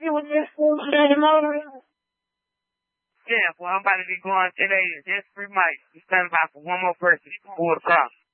Yeah, well, I'm about to be going today. Just 3 mics. You standing by for one more person. Pull across.